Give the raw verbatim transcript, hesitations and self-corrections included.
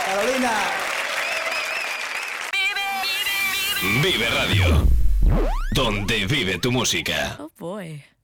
Carolina. Vive Radio, donde vive tu música. Oh boy.